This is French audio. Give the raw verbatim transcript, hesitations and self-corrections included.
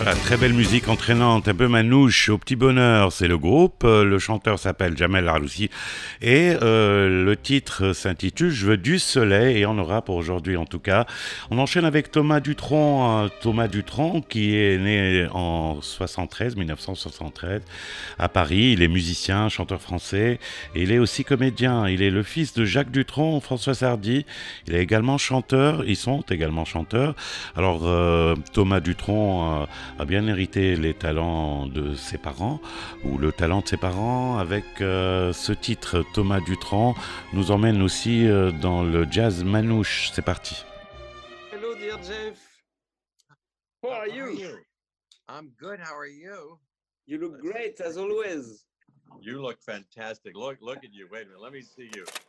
Voilà, très belle musique entraînante, un peu manouche, au petit bonheur, c'est le groupe. Euh, Le chanteur s'appelle Jamel Arloussi et euh, le titre s'intitule Je veux du soleil et on aura pour aujourd'hui en tout cas. On enchaîne avec Thomas Dutronc, euh, Thomas Dutronc qui est né en soixante-treize, mille neuf cent soixante-treize à Paris. Il est musicien, chanteur français et il est aussi comédien. Il est le fils de Jacques Dutronc, François Hardy. Il est également chanteur, ils sont également chanteurs. Alors euh, Thomas Dutronc euh, a bien hérité les talents de ses parents, ou le talent de ses parents, avec euh, ce titre. Thomas Dutronc nous emmène aussi euh, dans le jazz manouche. C'est parti. Hello, dear Jeff. How are How you? are you? I'm good. How are you? You look great as always. You look fantastic. Look, look at you. Wait a minute. Let me see you.